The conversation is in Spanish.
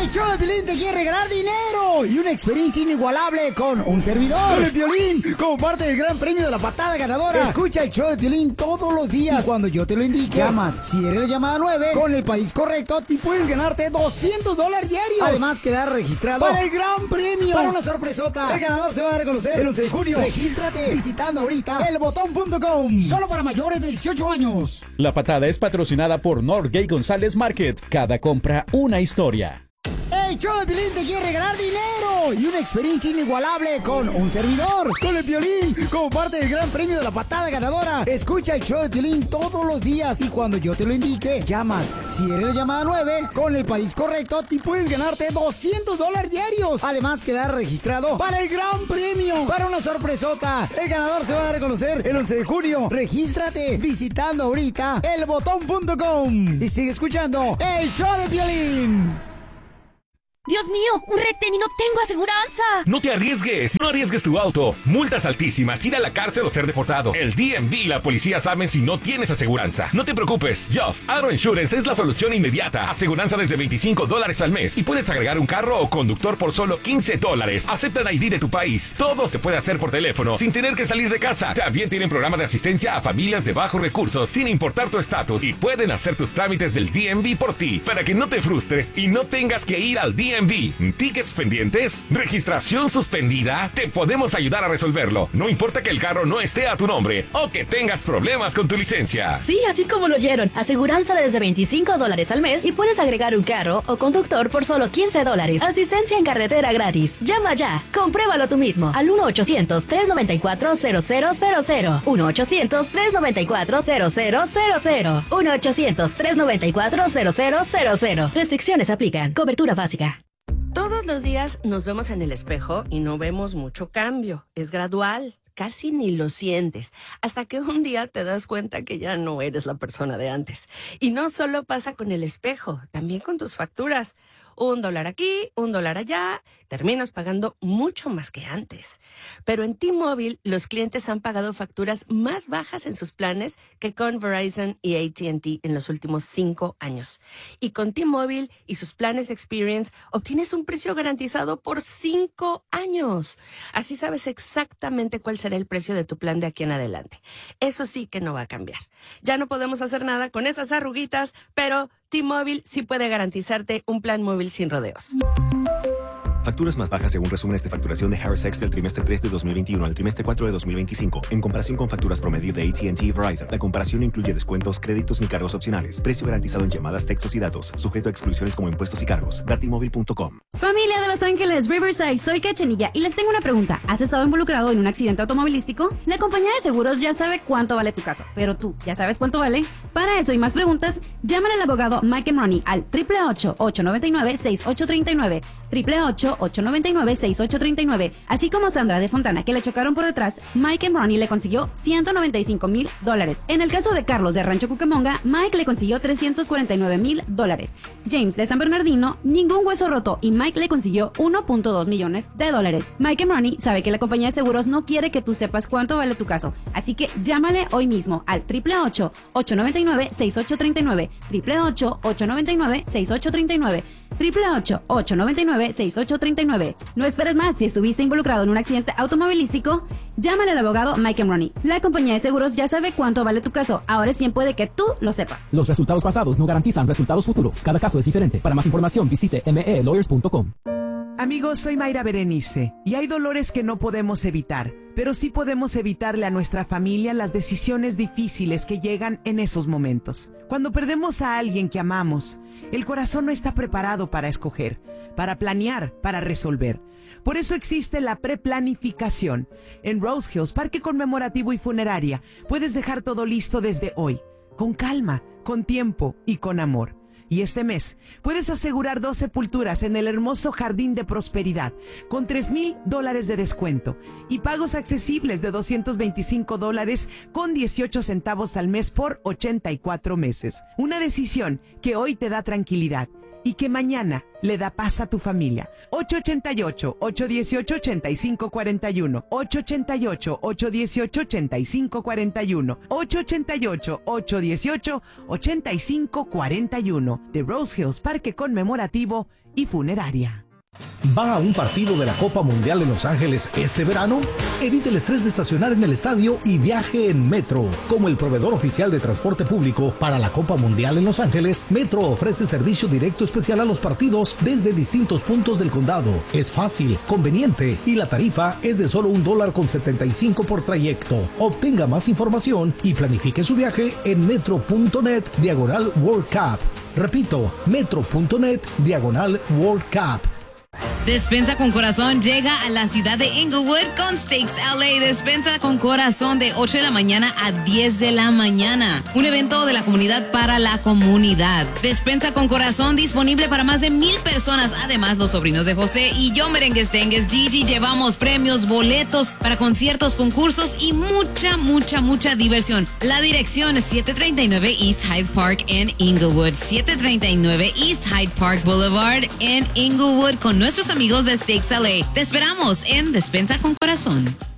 El show de Piolín te quiere regalar dinero y una experiencia inigualable con un servidor. Con el Piolín, como parte del gran premio de la patada ganadora. Escucha el show de Piolín todos los días. Y cuando yo te lo indique, llamas. Si eres la llamada 9, con el país correcto, y puedes ganarte $200 diarios. Además, quedar registrado para el gran premio. Para una sorpresota. El ganador se va a dar a conocer el 11 de junio. Regístrate visitando ahorita elbotón.com. Solo para mayores de 18 años. La patada es patrocinada por Norgay González Market. Cada compra, una historia. El show de Piolín te quiere regalar dinero y una experiencia inigualable con un servidor. Con el Piolín, como parte del gran premio de la patada ganadora. Escucha el show de Piolín todos los días y cuando yo te lo indique, llamas. Si eres la llamada 9, con el país correcto, y puedes ganarte $200 diarios. Además, quedar registrado para el gran premio. Para una sorpresota. El ganador se va a dar a conocer el 11 de junio. Regístrate visitando ahorita elbotón.com. Y sigue escuchando el show de Piolín. Dios mío, un retén y no tengo aseguranza. No te arriesgues, no arriesgues tu auto. Multas altísimas, ir a la cárcel o ser deportado. El DMV y la policía saben si no tienes aseguranza. No te preocupes, Just Auto Insurance es la solución inmediata. Aseguranza desde $25 al mes y puedes agregar un carro o conductor por solo $15. Aceptan ID de tu país. Todo se puede hacer por teléfono sin tener que salir de casa. También tienen programa de asistencia a familias de bajos recursos sin importar tu estatus y pueden hacer tus trámites del DMV por ti para que no te frustres y no tengas que ir al DMV. ¿Tickets pendientes? ¿Registración suspendida? Te podemos ayudar a resolverlo. No importa que el carro no esté a tu nombre o que tengas problemas con tu licencia. Sí, así como lo oyeron. Aseguranza desde $25 al mes y puedes agregar un carro o conductor por solo $15. Asistencia en carretera gratis. Llama ya. Compruébalo tú mismo al 1-800-394-0000. 1-800-394-0000. 1-800-394-0000. Restricciones aplican. Cobertura básica. Todos los días nos vemos en el espejo y no vemos mucho cambio. Es gradual, casi ni lo sientes, hasta que un día te das cuenta que ya no eres la persona de antes. Y no solo pasa con el espejo, también con tus facturas. $1 aquí, $1 allá, terminas pagando mucho más que antes. Pero en T-Mobile, los clientes han pagado facturas más bajas en sus planes que con Verizon y AT&T en los últimos 5 años. Y con T-Mobile y sus planes Experience, obtienes un precio garantizado por 5 años. Así sabes exactamente cuál será el precio de tu plan de aquí en adelante. Eso sí que no va a cambiar. Ya no podemos hacer nada con esas arruguitas, pero T-Mobile sí puede garantizarte un plan móvil sin rodeos. Facturas más bajas según resúmenes de facturación de Harris X del trimestre 3 de 2021 al trimestre 4 de 2025. En comparación con facturas promedio de AT&T y Verizon, la comparación no incluye descuentos, créditos ni cargos opcionales. Precio garantizado en llamadas, textos y datos. Sujeto a exclusiones como impuestos y cargos. Dartymobile.com. Familia de Los Ángeles, Riverside, soy Cachanilla y les tengo una pregunta. ¿Has estado involucrado en un accidente automovilístico? La compañía de seguros ya sabe cuánto vale tu caso, pero tú, ¿ya sabes cuánto vale? Para eso y más preguntas, llámale al abogado Mike Money al 888-899-6839. 888-899-6839. Así como Sandra de Fontana, que le chocaron por detrás, Mike Ronnie le consiguió $195,000. En el caso de Carlos de Rancho Cucamonga, Mike le consiguió $349,000. James de San Bernardino, ningún hueso roto y Mike le consiguió $1.2 millones. Mike Ronnie sabe que la compañía de seguros no quiere que tú sepas cuánto vale tu caso, así que llámale hoy mismo al 888-899-6839. 888-899-6839. 888-899-6839. No esperes más. Si estuviste involucrado en un accidente automovilístico, llámale al abogado Mike Ronnie. La compañía de seguros ya sabe cuánto vale tu caso. Ahora es tiempo de que tú lo sepas. Los resultados pasados no garantizan resultados futuros. Cada caso es diferente. Para más información, visite melawyers.com. Amigos, soy Mayra Berenice y hay dolores que no podemos evitar, pero sí podemos evitarle a nuestra familia las decisiones difíciles que llegan en esos momentos. Cuando perdemos a alguien que amamos, el corazón no está preparado para escoger, para planear, para resolver. Por eso existe la preplanificación. En Rose Hills, Parque Conmemorativo y Funeraria, puedes dejar todo listo desde hoy, con calma, con tiempo y con amor. Y este mes puedes asegurar 2 sepulturas en el hermoso Jardín de Prosperidad con $3,000 de descuento y pagos accesibles de $225 con 18 centavos al mes por 84 meses. Una decisión que hoy te da tranquilidad y que mañana le da paz a tu familia. 888-818-8541. 888-818-8541. 888-818-8541. De Rose Hills Parque Conmemorativo y Funeraria. ¿Va a un partido de la Copa Mundial en Los Ángeles este verano? Evite el estrés de estacionar en el estadio y viaje en Metro. Como el proveedor oficial de transporte público para la Copa Mundial en Los Ángeles, Metro ofrece servicio directo especial a los partidos desde distintos puntos del condado. Es fácil, conveniente y la tarifa es de solo $1.75 por trayecto. Obtenga más información y planifique su viaje en metro.net/World Cup. Repito, metro.net/World Cup. Despensa con Corazón llega a la ciudad de Inglewood con Steaks LA. Despensa con Corazón de 8 de la mañana a 10 de la mañana. Un evento de la comunidad para la comunidad. Despensa con Corazón disponible para más de 1,000 personas. Además, los sobrinos de José y yo, Merengues Tengues Gigi, llevamos premios, boletos para conciertos, concursos y mucha diversión. La dirección es 739 East Hyde Park en Inglewood. 739 East Hyde Park Boulevard en Inglewood con nuestros amigos de Steaks LA. Te esperamos en Despensa con Corazón.